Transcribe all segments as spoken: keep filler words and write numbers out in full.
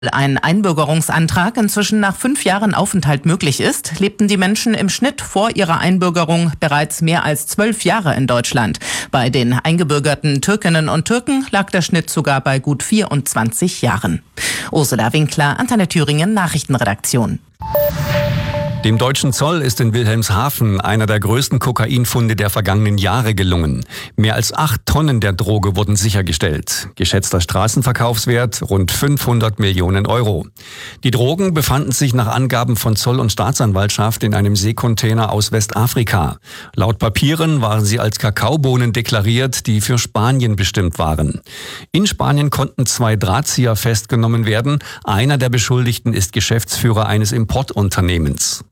ein Einbürgerungsantrag inzwischen nach fünf Jahren Aufenthalt möglich ist, lebten die Menschen im Schnitt vor ihrer Einbürgerung bereits mehr als zwölf Jahre in Deutschland. Bei den eingebürgerten Türkinnen und Türken lag der Schnitt sogar bei gut vierundzwanzig Jahren. Ursula Winkler, Antenne Thüringen, Nachrichtenredaktion. Dem deutschen Zoll ist in Wilhelmshaven einer der größten Kokainfunde der vergangenen Jahre gelungen. Mehr als acht Tonnen der Droge wurden sichergestellt. Geschätzter Straßenverkaufswert rund fünfhundert Millionen Euro. Die Drogen befanden sich nach Angaben von Zoll und Staatsanwaltschaft in einem Seekontainer aus Westafrika. Laut Papieren waren sie als Kakaobohnen deklariert, die für Spanien bestimmt waren. In Spanien konnten zwei Drahtzieher festgenommen werden. Einer der Beschuldigten ist Geschäftsführer eines Importunternehmens.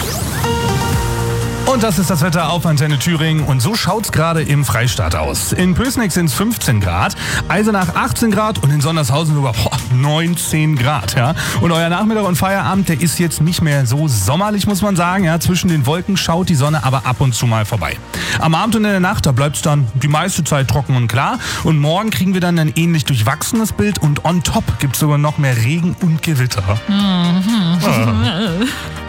Und das ist das Wetter auf Antenne Thüringen und so schaut's gerade im Freistaat aus. In Pößneck sind es fünfzehn Grad, Eisenach achtzehn Grad und in Sondershausen sogar boah, neunzehn Grad. Ja. Und euer Nachmittag und Feierabend, der ist jetzt nicht mehr so sommerlich, muss man sagen. Ja. Zwischen den Wolken schaut die Sonne aber ab und zu mal vorbei. Am Abend und in der Nacht, da bleibt's dann die meiste Zeit trocken und klar. Und morgen kriegen wir dann ein ähnlich durchwachsenes Bild und on top gibt's sogar noch mehr Regen und Gewitter. Mhm. Ah.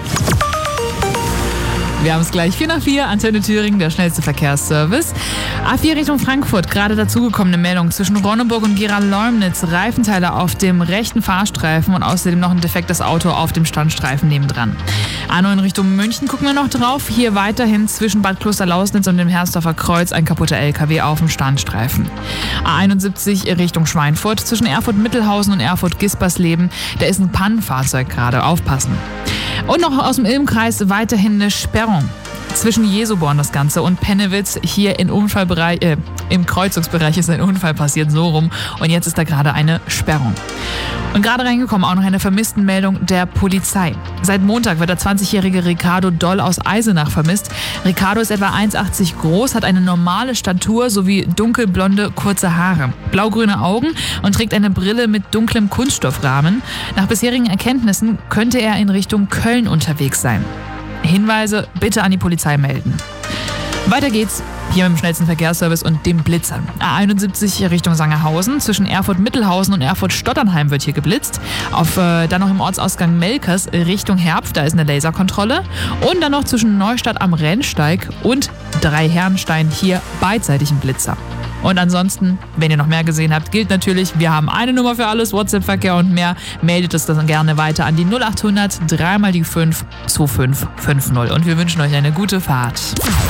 Wir haben es gleich, vier nach vier, Antenne Thüringen, der schnellste Verkehrsservice. A vier Richtung Frankfurt, gerade dazugekommene Meldung zwischen Ronneburg und Gera-Leumnitz. Reifenteile auf dem rechten Fahrstreifen und außerdem noch ein defektes Auto auf dem Standstreifen nebendran. A neun Richtung München gucken wir noch drauf. Hier weiterhin zwischen Bad Klosterlausnitz und dem Herrsdorfer Kreuz ein kaputter L K W auf dem Standstreifen. A einundsiebzig Richtung Schweinfurt zwischen Erfurt-Mittelhausen und Erfurt-Gispersleben. Da ist ein Pannenfahrzeug gerade, aufpassen. Und noch aus dem Ilm-Kreis weiterhin eine Sperrung. Zwischen Jesoborn das Ganze und Pennewitz. Hier im Unfallbereich, äh, im Kreuzungsbereich ist ein Unfall passiert, so rum. Und jetzt ist da gerade eine Sperrung. Und gerade reingekommen auch noch eine Vermisstenmeldung der Polizei. Seit Montag wird der zwanzigjährige Ricardo Doll aus Eisenach vermisst. Ricardo ist etwa eins Komma achtzig groß, hat eine normale Statur sowie dunkelblonde, kurze Haare, blaugrüne Augen und trägt eine Brille mit dunklem Kunststoffrahmen. Nach bisherigen Erkenntnissen könnte er in Richtung Köln unterwegs sein. Hinweise bitte an die Polizei melden. Weiter geht's hier mit dem schnellsten Verkehrsservice und dem Blitzern. A einundsiebzig Richtung Sangerhausen. Zwischen Erfurt-Mittelhausen und Erfurt-Stotternheim wird hier geblitzt. Auf, äh, dann noch im Ortsausgang Melkers Richtung Herpf, da ist eine Laserkontrolle. Und dann noch zwischen Neustadt am Rennsteig und Dreiherrenstein hier beidseitig ein Blitzer. Und ansonsten, wenn ihr noch mehr gesehen habt, gilt natürlich, wir haben eine Nummer für alles, WhatsApp-Verkehr und mehr. Meldet es dann gerne weiter an die null achthundert drei mal die fünf zwei fünf fünf null. Und wir wünschen euch eine gute Fahrt.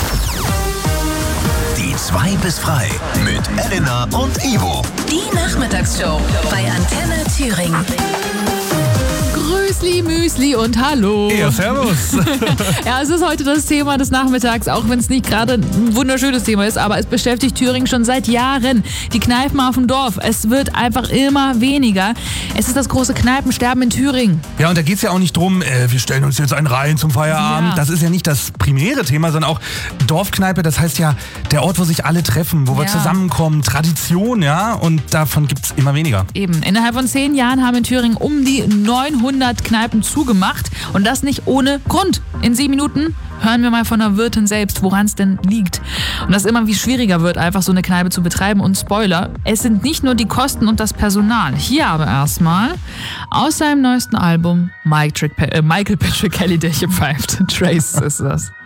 Die zwei bis frei mit Elena und Ivo. Die Nachmittagsshow bei Antenne Thüringen. Grüßli, Müsli und Hallo. Ja, servus. Ja, es ist heute das Thema des Nachmittags, auch wenn es nicht gerade ein wunderschönes Thema ist, aber es beschäftigt Thüringen schon seit Jahren. Die Kneipen auf dem Dorf, es wird einfach immer weniger. Es ist das große Kneipensterben in Thüringen. Ja, und da geht's ja auch nicht drum, äh, wir stellen uns jetzt einen rein zum Feierabend. Ja. Das ist ja nicht das primäre Thema, sondern auch Dorfkneipe, das heißt ja der Ort, wo sich alle treffen, wo wir Ja. zusammenkommen, Tradition, ja, und davon gibt's immer weniger. Eben, innerhalb von zehn Jahren haben in Thüringen um die neunhundert Kneipen zugemacht und das nicht ohne Grund. In sieben Minuten hören wir mal von der Wirtin selbst, woran es denn liegt. Und dass immer wie schwieriger wird, einfach so eine Kneipe zu betreiben. Und Spoiler, es sind nicht nur die Kosten und das Personal. Hier aber erstmal aus seinem neuesten Album Mike Trick, äh, Michael Patrick Kelly, der hier pfeift. Trace ist das.